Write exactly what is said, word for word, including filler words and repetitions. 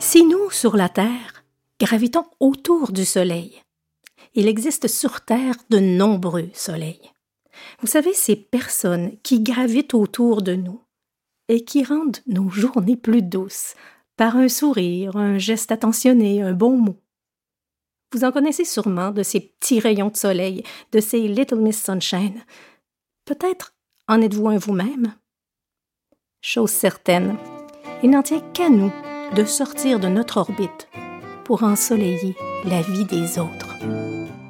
Si nous, sur la Terre, gravitons autour du Soleil, il existe sur Terre de nombreux soleils. Vous savez, ces personnes qui gravitent autour de nous et qui rendent nos journées plus douces par un sourire, un geste attentionné, un bon mot. Vous en connaissez sûrement de ces petits rayons de soleil, de ces Little Miss Sunshine. Peut-être en êtes-vous un vous-même? Chose certaine, il n'en tient qu'à nous de sortir de notre orbite pour ensoleiller la vie des autres.